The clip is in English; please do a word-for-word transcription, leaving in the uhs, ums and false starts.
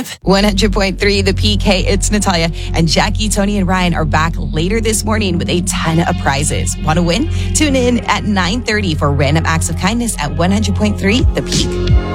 With one hundred point three The Peak. Hey, it's Natalia. And Jackie, Tony, and Ryan are back later this morning with a ton of prizes. Want to win? Tune in at nine thirty for Random Acts of Kindness at one hundred point three The Peak.